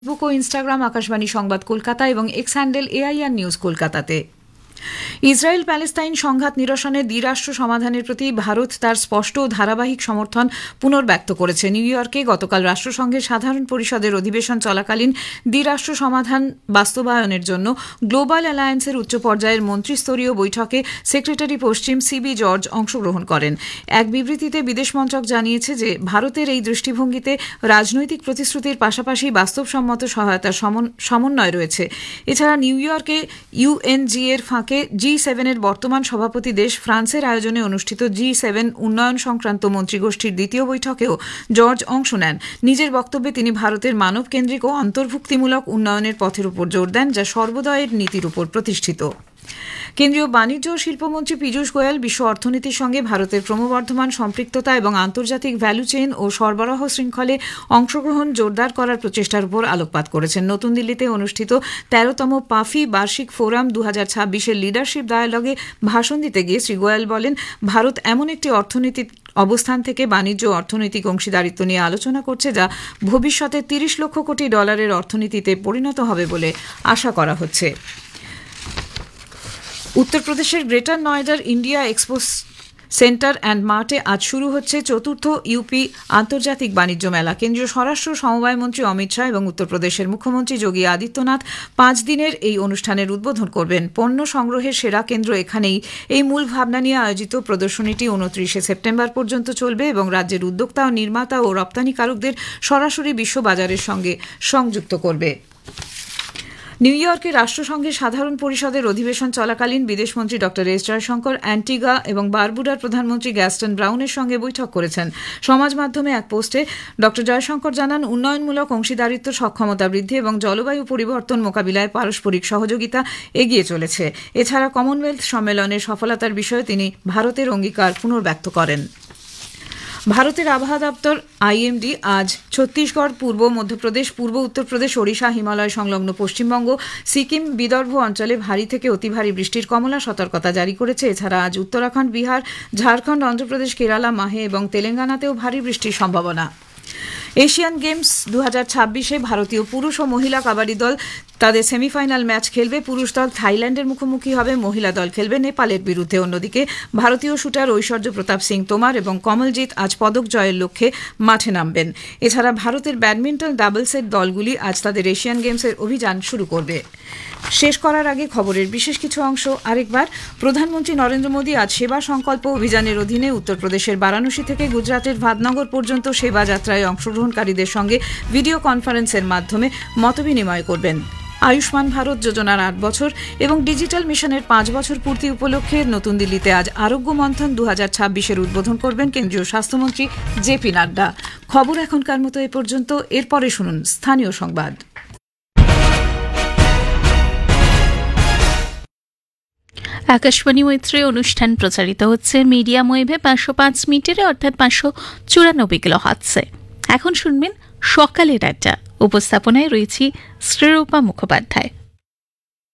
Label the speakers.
Speaker 1: Facebook ও Instagram Akashvani সংবাদ কলকাতা এবং x handle AIR news কলকাতাতে। ইসরায়েল প্যালেস্তাইন সংঘাত নিরসনে দ্বিরাষ্ট্র সমাধানের প্রতি ভারত তার স্পষ্ট ও ধারাবাহিক সমর্থন পুনর্ব্যক্ত করেছে। নিউ ইয়র্কে গতকাল রাষ্ট্রসংঘের সাধারণ পরিষদের অধিবেশন চলাকালীন দ্বিরাষ্ট্র সমাধান বাস্তবায়নের জন্য গ্লোবাল অ্যালায়েন্সের উচ্চ পর্যায়ের মন্ত্রিস্তরীয় বৈঠকে সেক্রেটারি পশ্চিম সিবি জর্জ অংশগ্রহণ করেন। এক বিবৃতিতে বিদেশ মন্ত্রক জানিয়েছে যে ভারতের এই দৃষ্টিভঙ্গিতে রাজনৈতিক প্রতিশ্রুতির পাশাপাশি বাস্তবসম্মত সহায়তার সমন্বয় রয়েছে। এছাড়া নিউ ইয়র্কে ইউএনজি এর ফাঁকে G7 এর বর্তমান সভাপতি দেশ ফ্রান্সের আয়োজনে অনুষ্ঠিত G7 উন্নয়ন সংক্রান্ত মন্ত্রীগোষ্ঠীর দ্বিতীয় বৈঠকেও জর্জ অংশ নেন। নিজের বক্তব্যে তিনি ভারতের মানব কেন্দ্রিক ও অন্তর্ভুক্তিমূলক উন্নয়নের পথের উপর জোর দেন, যা সর্বদয়ের নীতির উপর প্রতিষ্ঠিত। কেন্দ্রীয় বাণিজ্য ও শিল্পমন্ত্রী পীযূষ গোয়েল বিশ্ব অর্থনীতির সঙ্গে ভারতের ক্রমবর্ধমান সম্পৃক্ততা এবং আন্তর্জাতিক ভ্যালু চেইন ও সরবরাহ শৃঙ্খলে অংশগ্রহণ জোরদার করার প্রচেষ্টার উপর আলোকপাত করেছেন। নতুন দিল্লিতে অনুষ্ঠিত 13তম পাফি বার্ষিক ফোরাম 2026-এর লিডারশিপ ডায়ালগে ভাষণ দিতে গিয়ে শ্রী গোয়েল বলেন, ভারত এমন একটি অর্থনীতির অবস্থান থেকে বাণিজ্য ও অর্থনৈতিক অংশীদারিত্ব নিয়ে আলোচনা করছে যা ভবিষ্যতে $30 লক্ষ কোটি অর্থনীতিতে পরিণত হবে বলে আশা করা হচ্ছে। উত্তরপ্রদেশের greater নয়ডার India expo centre and মার্টে আজ শুরু হচ্ছে চতুর্থ ইউপি আন্তর্জাতিক বাণিজ্য মেলা। কেন্দ্রীয় স্বরাষ্ট্র সমবায় মন্ত্রী অমিত শাহ এবং উত্তরপ্রদেশের মুখ্যমন্ত্রী যোগী আদিত্যনাথ 5 দিনের এই অনুষ্ঠানের উদ্বোধন করবেন। পণ্য সংগ্রহের সেরা কেন্দ্র এখানেই এই মূল ভাবনা নিয়ে আয়োজিত প্রদর্শনীটি 29 সেপ্টেম্বর পর্যন্ত চলবে এবং রাজ্যের উদ্যোক্তা ও নির্মাতা ও রপ্তানিকারকদের সরাসরি বিশ্ববাজারের সঙ্গে সংযুক্ত করবে। নিউ ইয়র্কে রাষ্ট্রসংঘের সাধারণ পরিষদের অধিবেশন চলাকালীন বিদেশমন্ত্রী ড এস জয়শঙ্কর অ্যান্টিগা এবং বারবুডার প্রধানমন্ত্রী গ্যাস্টন ব্রাউনের সঙ্গে বৈঠক করেছেন। সমাজ মাধ্যমে এক পোস্টে ড জয়শঙ্কর জানান, উন্নয়নমূলক অংশীদারিত্ব, সক্ষমতা বৃদ্ধি এবং জলবায়ু পরিবর্তন মোকাবিলায় পারস্পরিক সহযোগিতা এগিয়ে চলেছে। এছাড়া কমনওয়েলথ সম্মেলনের সফলতার বিষয়ে তিনি ভারতের অঙ্গীকার পুনর্ব্যক্ত করেন। ভারতের আবহাওয়া দপ্তর আইএমডি আজ ছত্তিশগড়, পূর্ব মধ্যপ্রদেশ, পূর্ব উত্তরপ্রদেশ, ওড়িশা, হিমালয় সংলগ্ন পশ্চিমবঙ্গ, সিকিম, বিদর্ভ অঞ্চলে ভারী থেকে অতি ভারী বৃষ্টির কমলা সতর্কতা জারি করেছে। এছাড়া আজ উত্তরাখণ্ড, বিহার, ঝাড়খণ্ড, অন্ধ্রপ্রদেশ, কেরালা, মাহে এবং তেলেঙ্গানাতেও ভারী বৃষ্টির সম্ভাবনা। এশিয়ান গেমস 2026-এ ভারতীয় পুরুষ ও মহিলা কাবাডি দল তাদের সেমিফাইনাল ম্যাচ খেলবে। পুরুষ দল থাইল্যান্ডের মুখোমুখি হবে, মহিলা দল খেলবে নেপালের বিরুদ্ধে। অন্যদিকে ভারতীয় শুটার ঐশ্বর্য প্রতাপ সিং তোমার এবং কমলজিৎ আজ পদক জয়ের লক্ষ্যে মাঠে নামবেন। এছাড়া ভারতের ব্যাডমিন্টন ডাবলসের দলগুলি আজ তাদের এশিয়ান গেমসের অভিযান শুরু করবে। শেষ করার আগে খবরের বিশেষ কিছু অংশ আরেকবার। প্রধানমন্ত্রী নরেন্দ্র মোদী আজ সেবা সংকল্প অভিযানের অধীনে উত্তরপ্রদেশের বারাণসী থেকে গুজরাটের ভাদনগর পর্যন্ত সেবা যাত্রায় অংশগ্রহণকারীদের সঙ্গে ভিডিও কনফারেন্সের মাধ্যমে মতবিনিময় করবেন। আয়ুষ্মান ভারত যোজনার 8 বছর এবং ডিজিটাল মিশনের 5 বছর পূর্তি উপলক্ষে নতুন দিল্লিতে আজ আরোগ্য মন্থন 2026-এর উদ্বোধন করবেন কেন্দ্রীয় স্বাস্থ্যমন্ত্রী জেপি নাড্ডা। খবর এখনকার মতো এ পর্যন্ত। এরপরে শুনুন স্থানীয় সংবাদ।
Speaker 2: আকাশবাণী মৈত্রী অনুষ্ঠান প্রচারিত হচ্ছে মিডিয়াম ওয়েভে 505 মিটারে অর্থাৎ 594 কিলোহার্টজে। এখন শুনবেন সকালের আড্ডা। উপস্থাপনায় রয়েছি শ্রীরূপা মুখোপাধ্যায়।